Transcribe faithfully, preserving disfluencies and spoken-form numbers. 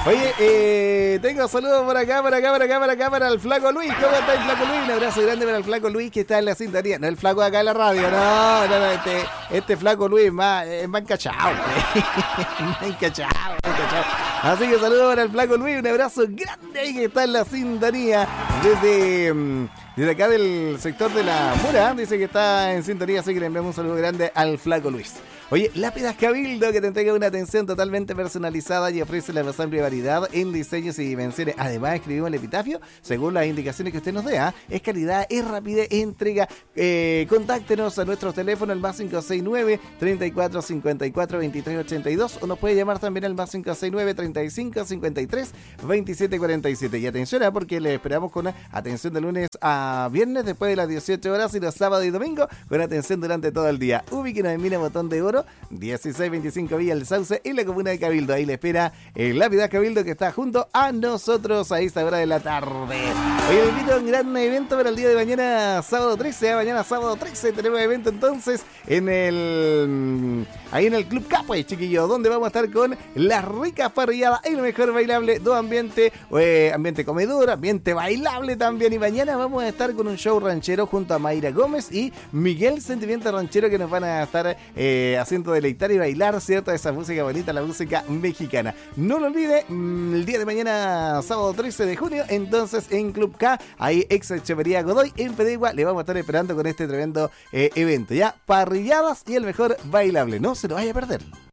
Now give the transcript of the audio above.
Oye, eh, tengo saludos por acá, por acá, por acá, por acá, para el Flaco Luis. ¿Cómo está el Flaco Luis? Un abrazo grande para el Flaco Luis que está en la sintonía. No el Flaco de acá en la radio, no, no, no, este, este Flaco Luis más, es más encachado. Más encachado, más encachado. Así que saludos para el Flaco Luis, un abrazo grande ahí que está en la sintonía desde... Um, Desde acá del sector de la Mura, dice que está en sintonía, así que le enviamos un saludo grande al Flaco Luis. Oye, Lápidas Cabildo, que te entrega una atención totalmente personalizada y ofrece la más amplia variedad en diseños y dimensiones. Además, escribimos el epitafio según las indicaciones que usted nos dé. ¿eh? Es calidad, es rapidez, es entrega. Eh, contáctenos a nuestro teléfono, el más cinco seis nueve, treinta y cuatro, cincuenta y cuatro, veintitrés ochenta y dos, o nos puede llamar también al más cinco seis nueve, treinta y cinco, cincuenta y tres, veintisiete cuarenta y siete. Y atención, ¿eh? porque le esperamos con atención de lunes a viernes después de las dieciocho horas y los sábados y domingos con atención durante todo el día. Ubíquenos en Mina Botón de Oro, dieciséis veinticinco Villa El Sauce, en la comuna de Cabildo. Ahí le espera el Lápidas Cabildo que está junto a nosotros a esta hora de la tarde. Hoy le invito a un gran evento para el día de mañana, sábado trece. ¿eh? Mañana sábado trece tenemos evento entonces en el ahí en el Club Capo, chiquillos, donde vamos a estar con las ricas parrilladas, el mejor bailable, dos ambiente, eh, ambiente comedor, ambiente bailable también. Y mañana vamos a estar con un show ranchero junto a Mayra Gómez y Miguel Sentimiento Ranchero, que nos van a estar eh, haciendo deleitar y bailar, ¿cierto? Esa música bonita, la música mexicana. No lo olvide, mmm, el día de mañana, sábado trece de junio, entonces en Club K, ahí ex Echeverría Godoy, en Pedegua, le vamos a estar esperando con este tremendo eh, evento. Ya, parrilladas y el mejor bailable. No se lo vaya a perder.